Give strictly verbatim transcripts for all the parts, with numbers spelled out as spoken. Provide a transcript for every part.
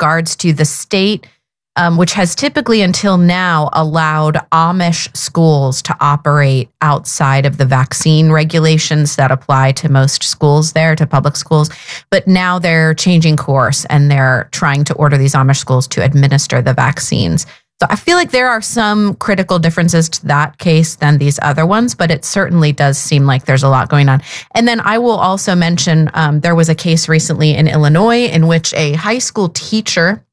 regards to the state, um, which has typically until now allowed Amish schools to operate outside of the vaccine regulations that apply to most schools there, to public schools. But now they're changing course and they're trying to order these Amish schools to administer the vaccines. So I feel like there are some critical differences to that case than these other ones, but it certainly does seem like there's a lot going on. And then I will also mention um, there was a case recently in Illinois in which a high school teacher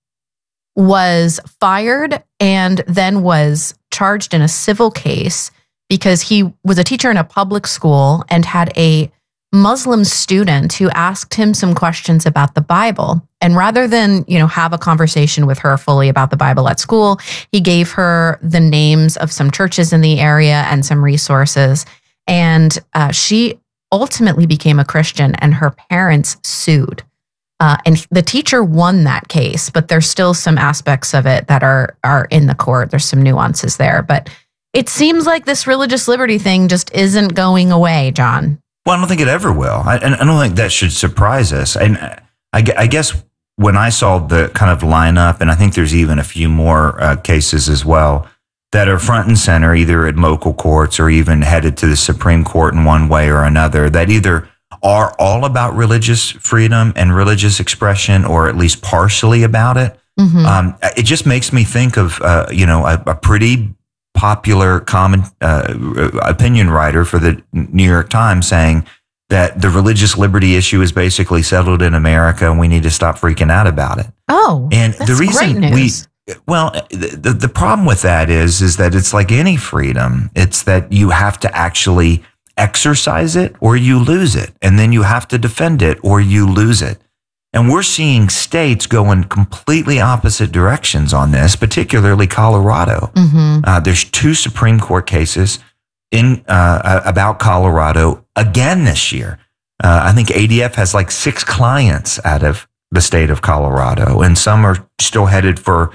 was fired and then was charged in a civil case because he was a teacher in a public school and had a Muslim student who asked him some questions about the Bible. And rather than, you know, have a conversation with her fully about the Bible at school, he gave her the names of some churches in the area and some resources. And uh, she ultimately became a Christian and her parents sued. Uh, and the teacher won that case, but there's still some aspects of it that are are in the court. There's some nuances there. But it seems like this religious liberty thing just isn't going away, John. Well, I don't think it ever will. I, and I don't think that should surprise us. And I, I guess when I saw the kind of lineup, and I think there's even a few more uh, cases as well that are front and center, either at local courts or even headed to the Supreme Court in one way or another, that either are all about religious freedom and religious expression, or at least partially about it. Mm-hmm. Um, it just makes me think of, uh, you know, a, a pretty popular common uh, opinion writer for the New York Times saying that the religious liberty issue is basically settled in America and we need to stop freaking out about it. Oh, and that's the reason great news. we, well, the, the problem with that is, is that it's like any freedom. It's that you have to actually exercise it or you lose it. And then you have to defend it or you lose it. And we're seeing states go in completely opposite directions on this, particularly Colorado. Mm-hmm. Uh, there's two Supreme Court cases in uh, about Colorado again this year. Uh, I think A D F has like six clients out of the state of Colorado, and some are still headed for,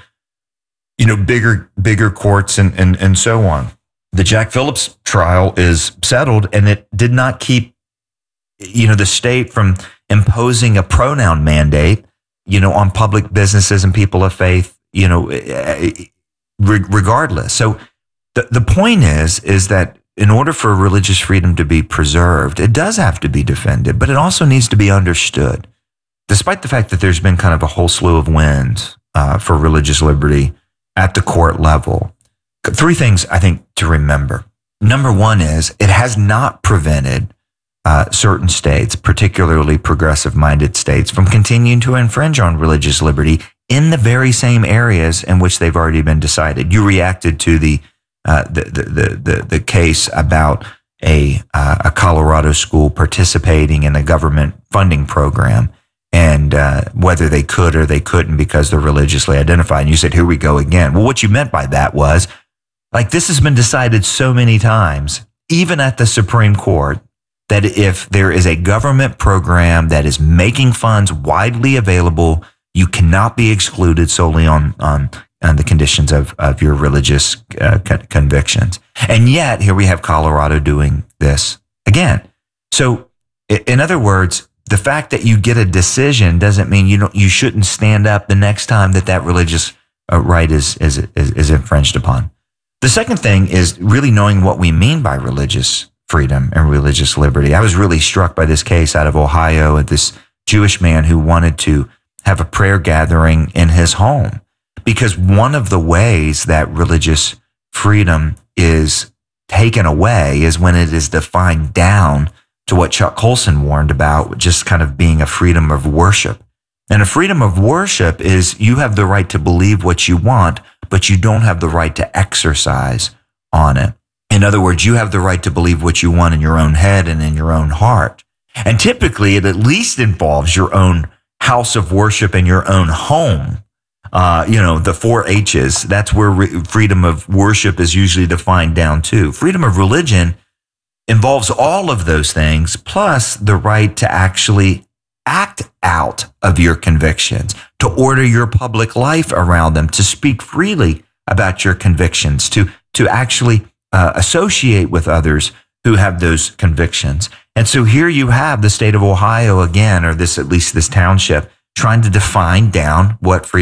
you know, bigger bigger courts and and and so on. The Jack Phillips trial is settled, and it did not keep, you know, the state from imposing a pronoun mandate, you know, on public businesses and people of faith, you know, regardless. So the, the point is, is that in order for religious freedom to be preserved, it does have to be defended, but it also needs to be understood. Despite the fact that there's been kind of a whole slew of wins uh, for religious liberty at the court level, three things I think to remember. Number one is it has not prevented Uh, certain states, particularly progressive-minded states, from continuing to infringe on religious liberty in the very same areas in which they've already been decided. You reacted to the uh, the, the the the the case about a uh, a Colorado school participating in a government funding program and uh, whether they could or they couldn't because they're religiously identified. And you said, "Here we go again." Well, what you meant by that was, like, this has been decided so many times, even at the Supreme Court, that if there is a government program that is making funds widely available, you cannot be excluded solely on, on, on the conditions of, of your religious uh, con- convictions. And yet, here we have Colorado doing this again. So, in other words, the fact that you get a decision doesn't mean you don't, you shouldn't stand up the next time that that religious uh, right is, is, is, is infringed upon. The second thing is really knowing what we mean by religious freedom and religious liberty. I was really struck by this case out of Ohio of this Jewish man who wanted to have a prayer gathering in his home, because one of the ways that religious freedom is taken away is when it is defined down to what Chuck Colson warned about, just kind of being a freedom of worship. And a freedom of worship is you have the right to believe what you want, but you don't have the right to exercise on it. In other words, you have the right to believe what you want in your own head and in your own heart. And typically, it at least involves your own house of worship and your own home. Uh, you know, the four H's, that's where re- freedom of worship is usually defined down to. Freedom of religion involves all of those things, plus the right to actually act out of your convictions, to order your public life around them, to speak freely about your convictions, to, to actually Uh, associate with others who have those convictions. And so here you have the state of Ohio again, or this, at least this township, trying to define down what freedom